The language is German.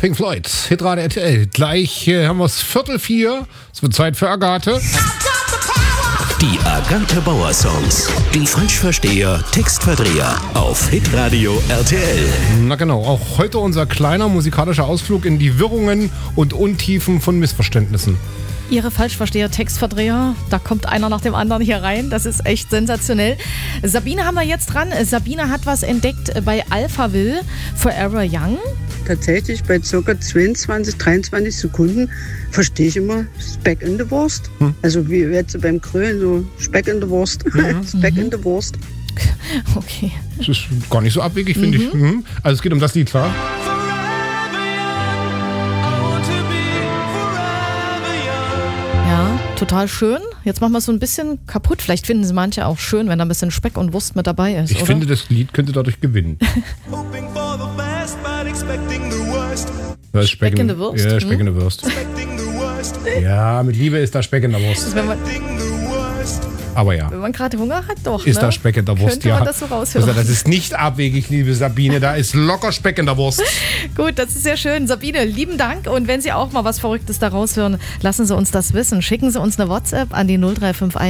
Pink Floyd, Hitradio RTL. Gleich haben wir es 3:45. Es wird Zeit für Agathe. Die Agathe Bauer Songs. Die Falschversteher, Textverdreher auf Hitradio RTL. Na genau, auch heute unser kleiner musikalischer Ausflug in die Wirrungen und Untiefen von Missverständnissen. Ihre Falschversteher, Textverdreher, da kommt einer nach dem anderen hier rein. Das ist echt sensationell. Sabine haben wir jetzt dran. Sabine hat was entdeckt bei Alphaville, Forever Young. Tatsächlich bei ca. 22, 23 Sekunden verstehe ich immer Speck in the Wurst. Also wie jetzt beim Krölen, so Speck in the Wurst. Speck in the Wurst. Okay. Das ist gar nicht so abwegig, finde ich. Also es geht um das Lied, klar? Ja, total schön. Jetzt machen wir es so ein bisschen kaputt. Vielleicht finden sie manche auch schön, wenn da ein bisschen Speck und Wurst mit dabei ist. Ich finde, das Lied könnte dadurch gewinnen. Das ist Speck in the Wurst? Ja, Speck in the Wurst. Ja, mit Liebe ist da Speck in der Wurst. Aber ja. Wenn man gerade Hunger hat, doch. Ist da Speck in der Wurst, könnte ja. man das so raushören. Also, das ist nicht abwegig, liebe Sabine. Da ist locker Speck in der Wurst. Gut, das ist sehr schön. Sabine, lieben Dank. Und wenn Sie auch mal was Verrücktes da raushören, lassen Sie uns das wissen. Schicken Sie uns eine WhatsApp an die 0351